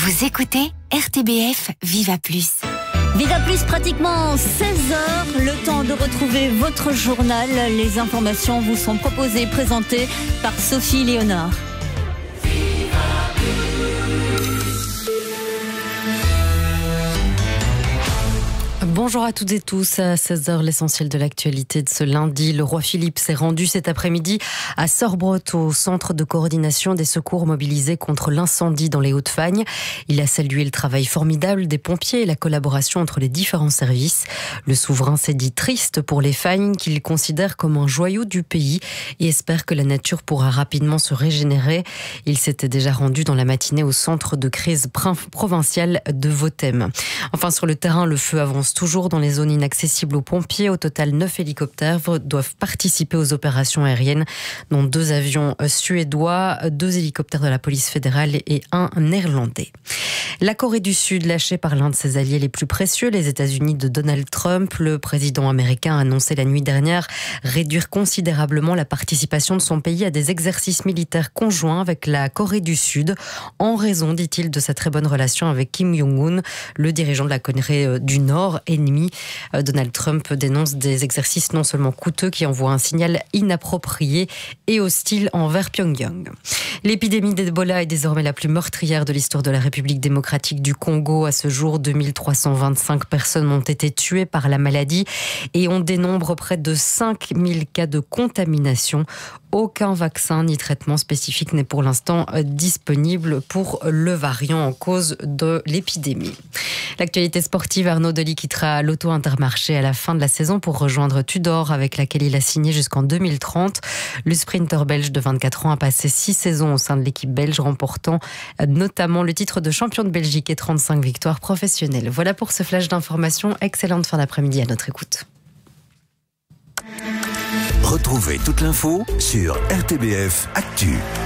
Vous écoutez RTBF Viva Plus. Viva Plus, pratiquement 16h, le temps de retrouver votre journal. Les informations vous sont proposées et présentées par Sophie Léonard. Bonjour à toutes et tous. À 16h, l'essentiel de l'actualité de ce lundi. Le roi Philippe s'est rendu cet après-midi à Sorbrotte, au centre de coordination des secours mobilisés contre l'incendie dans les Hauts-de-Fagne. Il a salué le travail formidable des pompiers et la collaboration entre les différents services. Le souverain s'est dit triste pour les Fagnes, qu'il considère comme un joyau du pays et espère que la nature pourra rapidement se régénérer. Il s'était déjà rendu dans la matinée au centre de crise provincial de Vothem. Enfin, sur le terrain, le feu avance toujours dans les zones inaccessibles aux pompiers. Au total, 9 hélicoptères doivent participer aux opérations aériennes, dont 2 avions suédois, 2 hélicoptères de la police fédérale et 1 néerlandais. La Corée du Sud, lâchée par l'un de ses alliés les plus précieux, les États-Unis de Donald Trump, le président américain a annoncé la nuit dernière réduire considérablement la participation de son pays à des exercices militaires conjoints avec la Corée du Sud, en raison, dit-il, de sa très bonne relation avec Kim Jong-un, le dirigeant de la Corée du Nord, ennemi. Donald Trump dénonce des exercices non seulement coûteux qui envoient un signal inapproprié et hostile envers Pyongyang. L'épidémie d'Ebola est désormais la plus meurtrière de l'histoire de la République démocratique du Congo. À ce jour, 2325 personnes ont été tuées par la maladie et on dénombre près de 5000 cas de contamination. Aucun vaccin ni traitement spécifique n'est pour l'instant disponible pour le variant en cause de l'épidémie. L'actualité sportive, Arnaud Delis quittera l'Auto Intermarché à la fin de la saison pour rejoindre Tudor, avec laquelle il a signé jusqu'en 2030. Le sprinter belge de 24 ans a passé 6 saisons au sein de l'équipe belge, remportant notamment le titre de champion de Belgique et 35 victoires professionnelles. Voilà pour ce flash d'information. Excellente fin d'après-midi à notre écoute. Retrouvez toute l'info sur RTBF Actu.